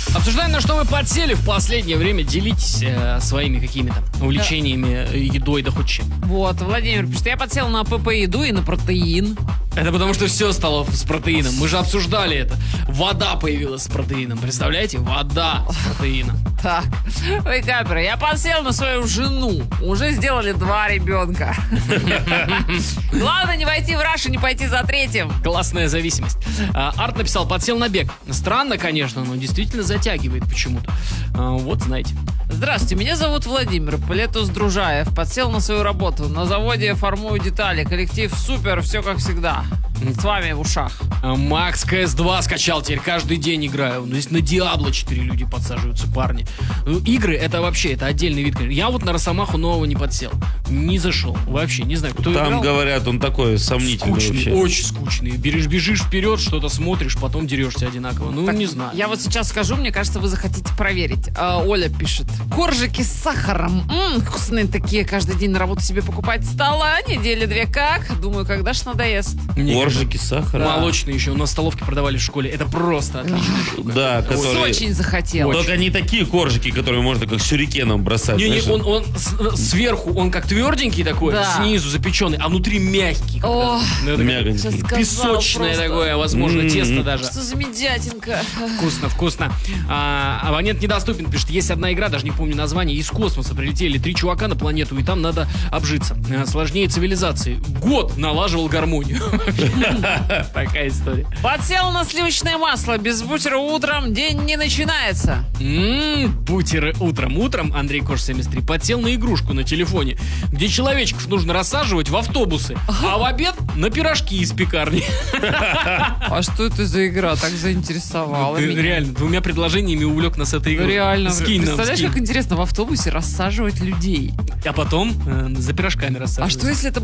Обсуждаем, на что вы подсели в последнее время. Делитесь своими какими-то увлечениями, едой, да хоть чем. Вот, Владимир пишет, я подсел на ПП-еду и на протеин. Это потому, что все стало с протеином. Мы же обсуждали это. Вода появилась с протеином. Представляете? Вода с протеином. Так, ой, Капера, я подсел на свою жену. Уже сделали 2 ребенка. Главное не войти в раш и не пойти за третьим. Классная зависимость. Арт написал, подсел на бег. Странно, конечно, но действительно затягивает почему-то. Вот, знаете. Здравствуйте, меня зовут Владимир Полетус Дружаев. Подсел на свою работу. На заводе формую детали. Коллектив супер, все как всегда. С вами в ушах. Макс CS2 скачал, теперь каждый день играю. Здесь на Диабло 4 люди подсаживаются, парни. Игры это вообще, это отдельный вид. Я вот на Росомаху нового не подсел. Не зашел. Вообще, не знаю, кто Там, играл. говорят, он такой сомнительный Скучный, вообще. очень скучный. Бежишь вперед, что-то смотришь, потом дерешься одинаково. Ну, Так, не знаю. Я вот сейчас скажу, мне кажется, вы захотите проверить. Оля пишет. Коржики с сахаром. Вкусные такие. Каждый день на работу себе покупать стала. Недели 2 как? Думаю, когда ж надоест. Коржики с сахаром. Молочные еще у нас в столовке продавали в школе. Это просто отличная штука. Да, которые... Очень захотел. Только не такие коржики, которые можно как сюрикеном бросать. Не, знаешь? он сверху, он как тверденький такой, Да. снизу запеченный, а внутри мягкий. О, Ну, это как Мягонький. сейчас сказала песочное просто. такое, возможно, тесто даже. Что за медятинка? Вкусно. Абонент недоступен, пишет. Есть одна игра, даже не помню название. Из космоса прилетели 3 чувака на планету, и там надо обжиться. Сложнее цивилизации. Год налаживал гармонию. Такая история. Подсел на сливочное масло. Без бутера утром день не начинается. Бутеры утром. Утром Андрей Кош 73 подсел на игрушку на телефоне, где человечков нужно рассаживать в автобусы, а в обед на пирожки из пекарни. А что это за игра? Так заинтересовала Ты меня. реально 2 предложениями увлек нас этой Ну, игрой. реально. Скинь нам, Представляешь, скинь. как интересно в автобусе рассаживать людей. А потом за пирожками рассаживать. А что если это